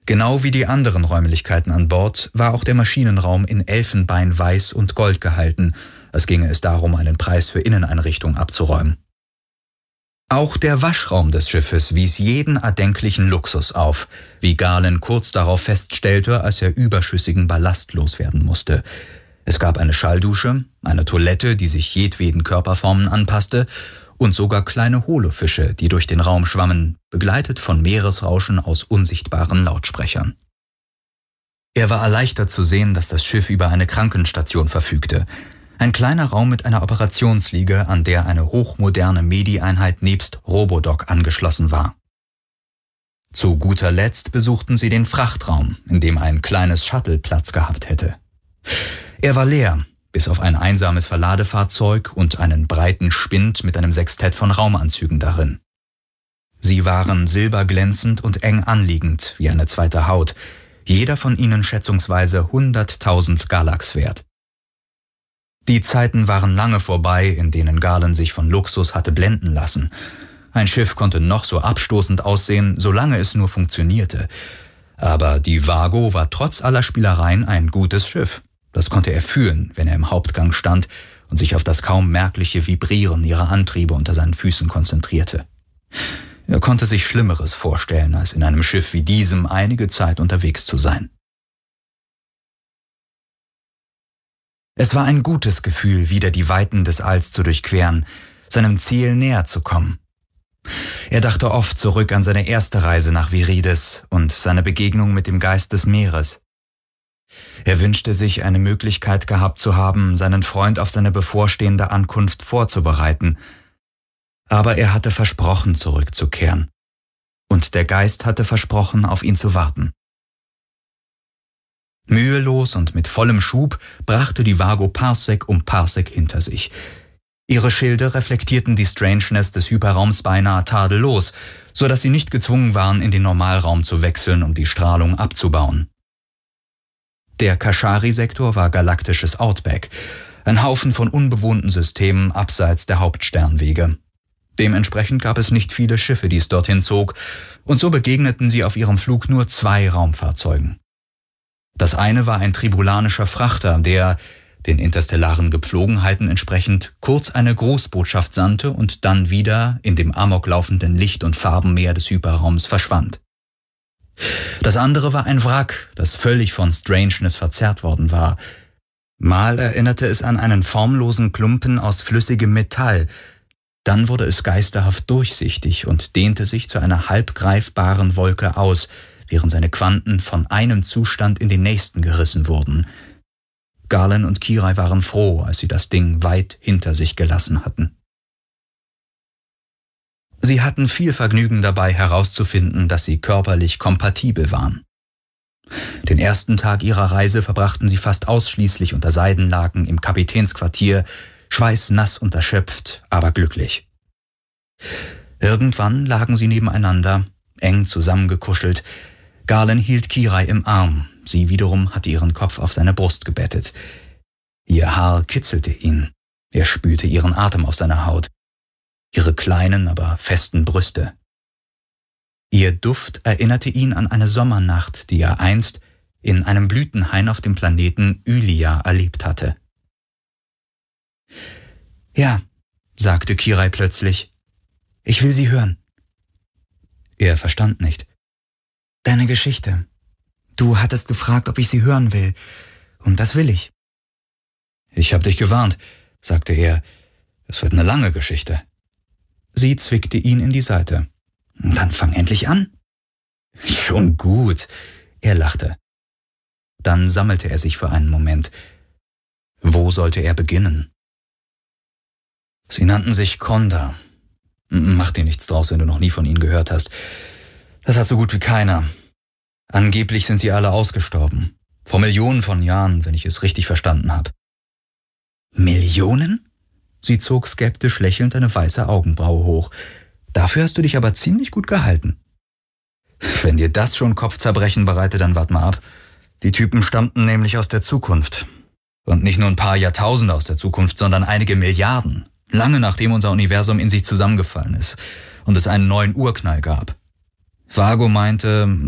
Genau wie die anderen Räumlichkeiten an Bord war auch der Maschinenraum in Elfenbein, Weiß und Gold gehalten, als ginge es darum, einen Preis für Inneneinrichtung abzuräumen. Auch der Waschraum des Schiffes wies jeden erdenklichen Luxus auf, wie Garland kurz darauf feststellte, als er überschüssigen Ballast loswerden musste. Es gab eine Schalldusche, eine Toilette, die sich jedweden Körperformen anpasste, und sogar kleine Holofische, die durch den Raum schwammen, begleitet von Meeresrauschen aus unsichtbaren Lautsprechern. Er war erleichtert zu sehen, dass das Schiff über eine Krankenstation verfügte. Ein kleiner Raum mit einer Operationsliege, an der eine hochmoderne Medi-Einheit nebst Robodoc angeschlossen war. Zu guter Letzt besuchten sie den Frachtraum, in dem ein kleines Shuttle Platz gehabt hätte. Er war leer, bis auf ein einsames Verladefahrzeug und einen breiten Spind mit einem Sextett von Raumanzügen darin. Sie waren silberglänzend und eng anliegend wie eine zweite Haut, jeder von ihnen schätzungsweise 100.000 Galax wert. Die Zeiten waren lange vorbei, in denen Garland sich von Luxus hatte blenden lassen. Ein Schiff konnte noch so abstoßend aussehen, solange es nur funktionierte. Aber die Vago war trotz aller Spielereien ein gutes Schiff. Das konnte er fühlen, wenn er im Hauptgang stand und sich auf das kaum merkliche Vibrieren ihrer Antriebe unter seinen Füßen konzentrierte. Er konnte sich Schlimmeres vorstellen, als in einem Schiff wie diesem einige Zeit unterwegs zu sein. Es war ein gutes Gefühl, wieder die Weiten des Alls zu durchqueren, seinem Ziel näher zu kommen. Er dachte oft zurück an seine erste Reise nach Viridis und seine Begegnung mit dem Geist des Meeres. Er wünschte sich, eine Möglichkeit gehabt zu haben, seinen Freund auf seine bevorstehende Ankunft vorzubereiten. Aber er hatte versprochen, zurückzukehren. Und der Geist hatte versprochen, auf ihn zu warten. Mühelos und mit vollem Schub brachte die Vago Parsec um Parsec hinter sich. Ihre Schilde reflektierten die Strangeness des Hyperraums beinahe tadellos, so dass sie nicht gezwungen waren, in den Normalraum zu wechseln, um die Strahlung abzubauen. Der Kashari-Sektor war galaktisches Outback, ein Haufen von unbewohnten Systemen abseits der Hauptsternwege. Dementsprechend gab es nicht viele Schiffe, die es dorthin zog, und so begegneten sie auf ihrem Flug nur 2 Raumfahrzeugen. Das eine war ein tribulanischer Frachter, der, den interstellaren Gepflogenheiten entsprechend, kurz eine Großbotschaft sandte und dann wieder in dem amoklaufenden Licht- und Farbenmeer des Hyperraums verschwand. Das andere war ein Wrack, das völlig von Strangeness verzerrt worden war. Mal erinnerte es an einen formlosen Klumpen aus flüssigem Metall, dann wurde es geisterhaft durchsichtig und dehnte sich zu einer halb greifbaren Wolke aus, während seine Quanten von einem Zustand in den nächsten gerissen wurden. Garland und Kirai waren froh, als sie das Ding weit hinter sich gelassen hatten. Sie hatten viel Vergnügen dabei herauszufinden, dass sie körperlich kompatibel waren. Den ersten Tag ihrer Reise verbrachten sie fast ausschließlich unter Seidenlaken im Kapitänsquartier, schweißnass und erschöpft, aber glücklich. Irgendwann lagen sie nebeneinander, eng zusammengekuschelt. Garland hielt Kirai im Arm, sie wiederum hatte ihren Kopf auf seine Brust gebettet. Ihr Haar kitzelte ihn, er spürte ihren Atem auf seiner Haut, ihre kleinen, aber festen Brüste. Ihr Duft erinnerte ihn an eine Sommernacht, die er einst in einem Blütenhain auf dem Planeten Ylia erlebt hatte. »Ja«, sagte Kirai plötzlich, »ich will sie hören.« Er verstand nicht. »Deine Geschichte. Du hattest gefragt, ob ich sie hören will, und das will ich.« »Ich hab dich gewarnt«, sagte er, »es wird eine lange Geschichte.« Sie zwickte ihn in die Seite. »Dann fang endlich an.« »Schon gut«, er lachte. Dann sammelte er sich für einen Moment. Wo sollte er beginnen? Sie nannten sich Konda. Mach dir nichts draus, wenn du noch nie von ihnen gehört hast. Das hat so gut wie keiner. Angeblich sind sie alle ausgestorben. Vor Millionen von Jahren, wenn ich es richtig verstanden habe. »Millionen?« Sie zog skeptisch lächelnd eine weiße Augenbraue hoch. »Dafür hast du dich aber ziemlich gut gehalten.« »Wenn dir das schon Kopfzerbrechen bereitet, dann wart mal ab. Die Typen stammten nämlich aus der Zukunft. Und nicht nur ein paar Jahrtausende aus der Zukunft, sondern einige Milliarden. Lange nachdem unser Universum in sich zusammengefallen ist und es einen neuen Urknall gab. Vago meinte,